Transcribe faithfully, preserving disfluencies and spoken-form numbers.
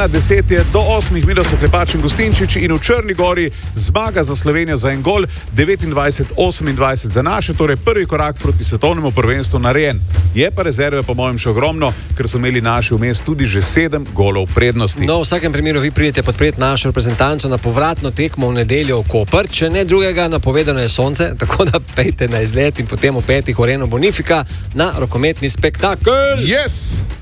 ena deset je do osmih minut so Klepač in Gostinčič in v Črni Gori zmaga za Slovenijo za en gol, devetindvajset osemindvajset za naše, torej prvi korak proti svetovnemu prvenstvu narejen. Je pa rezerve po mojem še ogromno, ker so imeli naši vmes tudi že sedem golov prednosti. No, v vsakem primeru vi pridete podpreti našo reprezentanco na povratno tekmo v nedeljo v Koper, če ne drugega, napovedano je sonce, tako da pejte na izlet in potem v petih v Areno Bonifika na rokometni spektakel. Yes!